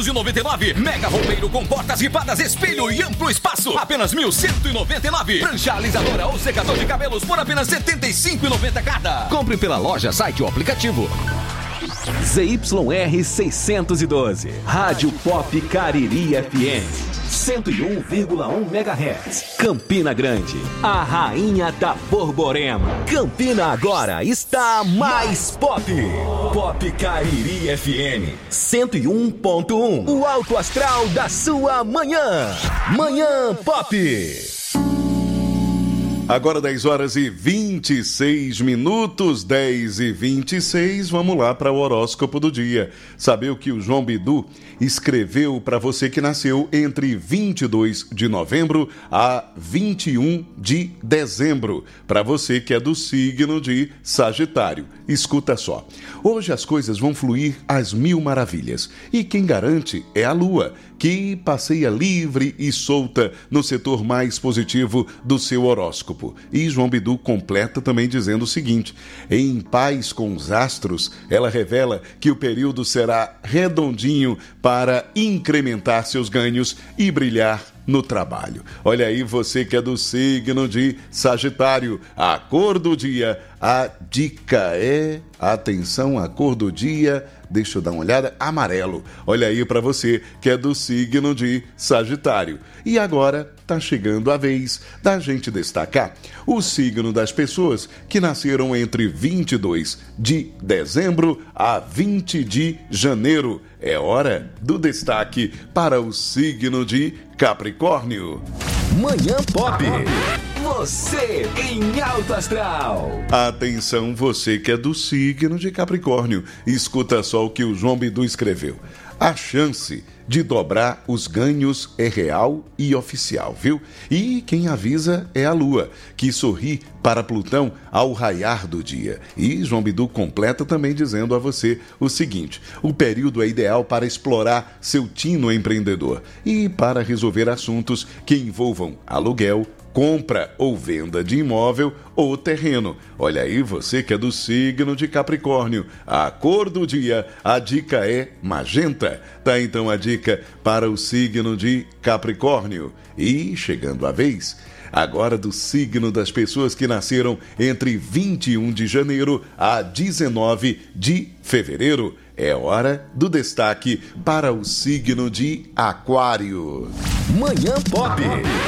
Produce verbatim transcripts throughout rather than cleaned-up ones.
novecentos e noventa e nove. Mega roupeiro com portas ripadas, espelho e amplo espaço, apenas mil cento e noventa e nove. Prancha alisadora ou secador de cabelos por apenas setenta e cinco reais e noventa centavos cada. Compre pela loja, site ou aplicativo. Z Y R seiscentos e doze, Rádio Pop Cariri F M, cento e um vírgula um megahertz, Campina Grande, a rainha da Borborema. Campina agora está mais pop. Pop Cariri F M, cento e um ponto um, o alto astral da sua manhã. Manhã Pop. Agora dez horas e vinte e seis minutos, dez e vinte e seis, vamos lá para o horóscopo do dia. Saber o que o João Bidu escreveu para você que nasceu entre vinte e dois de novembro a vinte e um de dezembro. Para você que é do signo de Sagitário. Escuta só. Hoje as coisas vão fluir às mil maravilhas. E quem garante é a Lua, que passeia livre e solta no setor mais positivo do seu horóscopo. E João Bidu completa também dizendo o seguinte: em paz com os astros, ela revela que o período será redondinho para incrementar seus ganhos e brilhar no trabalho. Olha aí, você que é do signo de Sagitário, a cor do dia, a dica é, atenção, a cor do dia, deixa eu dar uma olhada, amarelo. Olha aí para você que é do signo de Sagitário. E agora tá chegando a vez da gente destacar o signo das pessoas que nasceram entre vinte e dois de dezembro a vinte de janeiro. É hora do destaque para o signo de Capricórnio. Manhã Pop. Você em alto astral. Atenção, você que é do signo de Capricórnio. Escuta só o que o João Bidu escreveu. A chance de dobrar os ganhos é real e oficial, viu? E quem avisa é a Lua, que sorri para Plutão ao raiar do dia. E João Bidu completa também dizendo a você o seguinte: o período é ideal para explorar seu tino empreendedor e para resolver assuntos que envolvam aluguel, compra ou venda de imóvel ou terreno. Olha aí, você que é do signo de Capricórnio. A cor do dia, a dica é magenta. Tá então a dica para o signo de Capricórnio. E chegando a vez agora do signo das pessoas que nasceram entre vinte e um de janeiro a dezenove de fevereiro. É hora do destaque para o signo de Aquário. Manhã Pop.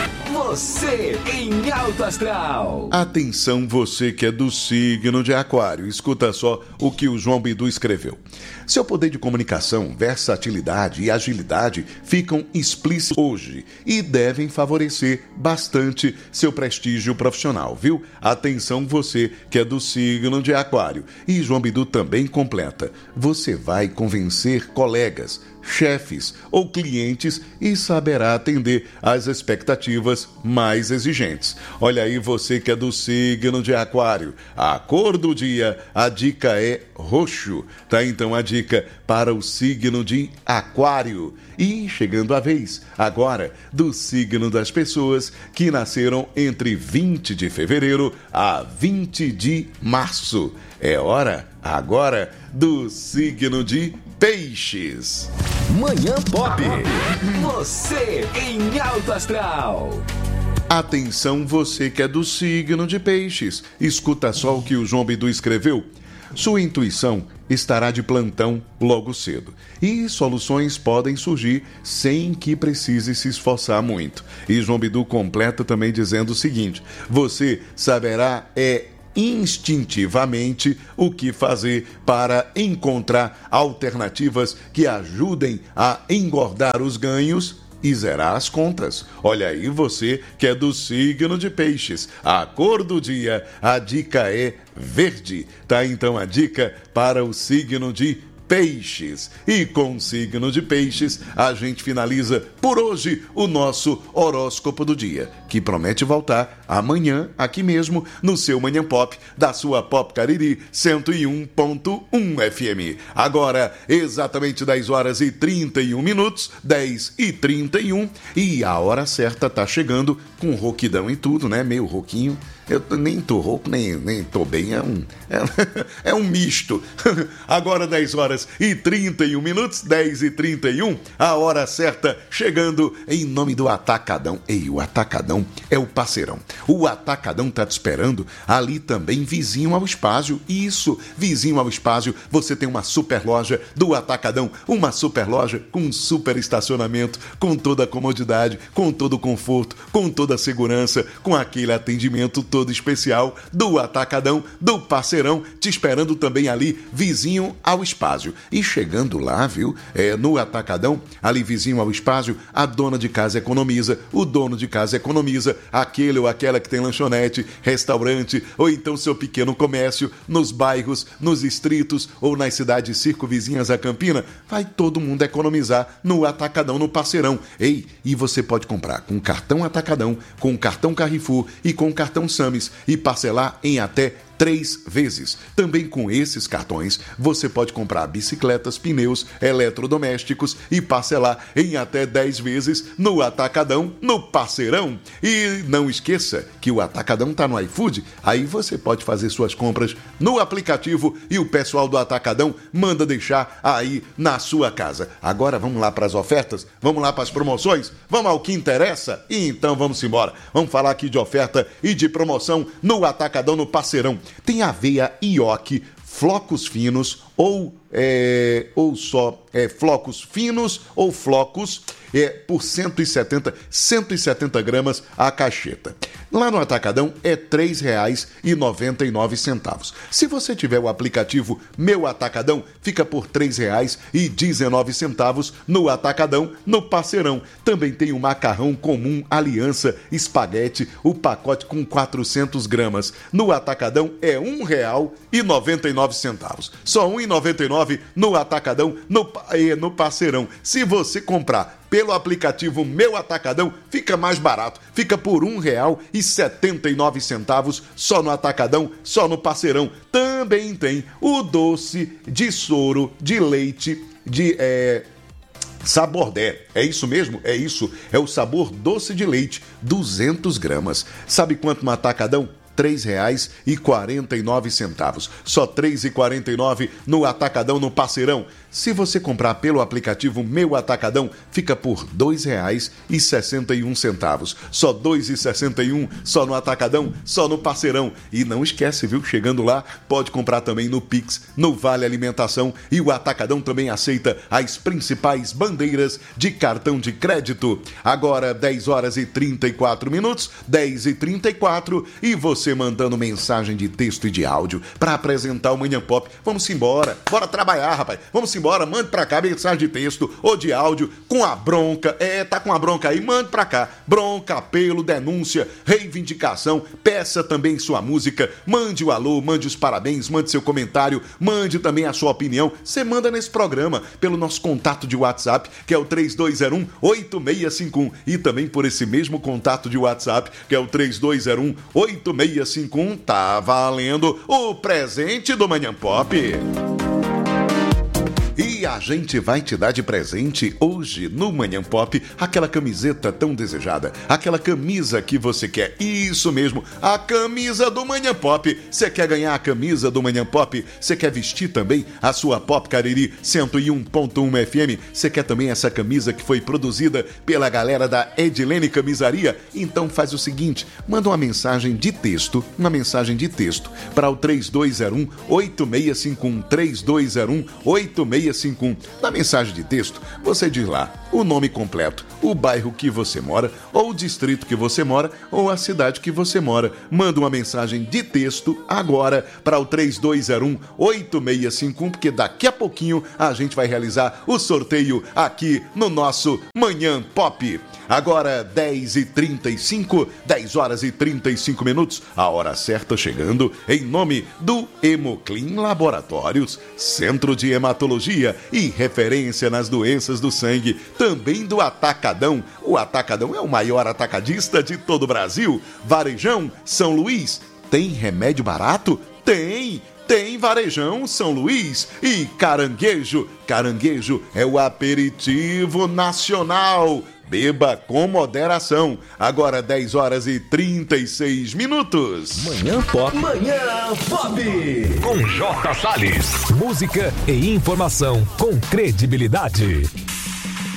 Você em alto astral. Atenção, você que é do signo de Aquário. Escuta só o que o João Bidu escreveu. Seu poder de comunicação, versatilidade e agilidade ficam explícitos hoje e devem favorecer bastante seu prestígio profissional, viu? Atenção, você que é do signo de Aquário. E João Bidu também completa: você vai convencer colegas, chefes ou clientes e saberá atender às expectativas mais exigentes. Olha aí, você que é do signo de Aquário. A cor do dia, a dica é roxo. Tá então a dica para o signo de Aquário. E chegando a vez agora do signo das pessoas que nasceram entre vinte de fevereiro a vinte de março. É hora agora do signo de Peixes. Manhã Pop. Você em alto astral. Atenção, você que é do signo de Peixes. Escuta só o que o João Bidu escreveu. Sua intuição estará de plantão logo cedo e soluções podem surgir sem que precise se esforçar muito. E João Bidu completa também dizendo o seguinte: você saberá é instintivamente o que fazer para encontrar alternativas que ajudem a engordar os ganhos e zerar as contas. Olha aí, você que é do signo de Peixes. A cor do dia, a dica é verde. Tá então a dica para o signo de Peixes. E com o signo de Peixes, a gente finaliza por hoje o nosso horóscopo do dia. Que que promete voltar amanhã, aqui mesmo, no seu Manhã Pop, da sua Pop Cariri cento e um ponto um F M. Agora, exatamente dez horas e trinta e um minutos, dez e trinta e um, e a hora certa tá chegando com rouquidão e tudo, né? Meio rouquinho. Eu nem tô rouco, nem, nem tô bem, é um, é, é um misto. Agora dez horas e trinta e um minutos, dez e trinta e um, a hora certa chegando em nome do Atacadão. Ei, o Atacadão é o parceirão. O Atacadão tá te esperando ali também, vizinho ao Espásio. Isso, vizinho ao Espásio, você tem uma super loja do Atacadão, uma super loja com super estacionamento, com toda a comodidade, com todo o conforto, com toda a segurança, com aquele atendimento todo especial do Atacadão, do parceirão, te esperando também ali, vizinho ao Espásio. E chegando lá, viu, é, no Atacadão, ali vizinho ao Espásio, a dona de casa economiza, o dono de casa economiza, aquele ou aquela que tem lanchonete, restaurante, ou então seu pequeno comércio, nos bairros, nos distritos ou nas cidades circunvizinhas a Campina, vai todo mundo economizar no Atacadão, no parceirão. Ei, e você pode comprar com cartão Atacadão, com cartão Carrefour e com cartão Samis e parcelar em até três vezes. Também com esses cartões, você pode comprar bicicletas, pneus, eletrodomésticos e parcelar em até dez vezes no Atacadão, no parceirão. E não esqueça que o Atacadão está no iFood, aí você pode fazer suas compras no aplicativo e o pessoal do Atacadão manda deixar aí na sua casa. Agora vamos lá para as ofertas, vamos lá para as promoções, vamos ao que interessa? E então vamos embora. Vamos falar aqui de oferta e de promoção no Atacadão, no parceirão. Tem aveia Ioki, flocos finos ou, é, ou só é, flocos finos ou flocos é, por cento e setenta gramas a caixeta. Lá no Atacadão é três reais e noventa e nove centavos. Se você tiver o aplicativo Meu Atacadão, fica por três reais e dezenove centavos no Atacadão, no parceirão. Também tem o macarrão comum Aliança Espaguete, o pacote com quatrocentas gramas. No Atacadão é um real e noventa e nove centavos. Só um real e noventa e nove centavos no Atacadão, no, no parceirão. Se você comprar pelo aplicativo Meu Atacadão, fica mais barato. Fica por um real e setenta e nove centavos só no Atacadão, só no parceirão. Também tem o doce de soro de leite de... É... Sabordé, é isso mesmo? É isso, é o sabor doce de leite, duzentas gramas. Sabe quanto no Atacadão? três reais e quarenta e nove centavos. Só três reais e quarenta e nove centavos no Atacadão, no parceirão. Se você comprar pelo aplicativo Meu Atacadão, fica por dois reais e sessenta e um centavos. Só dois reais e sessenta e um centavos, só no Atacadão, só no parceirão. E não esquece, viu? Chegando lá, pode comprar também no Pix, no Vale Alimentação, e o Atacadão também aceita as principais bandeiras de cartão de crédito. Agora, dez horas e trinta e quatro minutos, dez e trinta e quatro, e você Você mandando mensagem de texto e de áudio para apresentar o Manhã Pop. Vamos embora, bora trabalhar, rapaz. Vamos embora, mande para cá mensagem de texto ou de áudio com a bronca. É, tá com a bronca aí, mande para cá. Bronca, apelo, denúncia, reivindicação. Peça também sua música. Mande o alô, mande os parabéns, mande seu comentário, mande também a sua opinião. Você manda nesse programa pelo nosso contato de WhatsApp, que é o três dois zero um, oito seis cinco um, e também por esse mesmo contato de WhatsApp, que é o três dois zero um, oito seis cinco um, tá valendo o presente do Manhã Pop. E a gente vai te dar de presente hoje no Manhã Pop aquela camiseta tão desejada, aquela camisa que você quer. Isso mesmo, a camisa do Manhã Pop. Você quer ganhar a camisa do Manhã Pop? Você quer vestir também a sua Pop Cariri cento e um ponto um F M? Você quer também essa camisa que foi produzida pela galera da Edilene Camisaria? Então faz o seguinte, manda uma mensagem de texto, uma mensagem de texto para o três dois zero um, oito seis cinco um, três dois zero um, oito seis cinco um. Na mensagem de texto, você diz lá o nome completo, o bairro que você mora, ou o distrito que você mora, ou a cidade que você mora. Manda uma mensagem de texto agora para o três dois zero um, oito seis cinco um, porque daqui a pouquinho a gente vai realizar o sorteio aqui no nosso Manhã Pop. Agora dez e trinta e cinco, dez horas e trinta e cinco minutos, a hora certa chegando em nome do Hemoclean Laboratórios, Centro de Hematologia, e referência nas doenças do sangue, também do Atacadão. O Atacadão é o maior atacadista de todo o Brasil. Varejão São Luís. Tem remédio barato? Tem! Tem Varejão São Luís e Caranguejo. Caranguejo é o aperitivo nacional. Beba com moderação. Agora dez horas e trinta e seis minutos. Manhã Pop. Manhã Pop. Com J. Salles. Música e informação com credibilidade.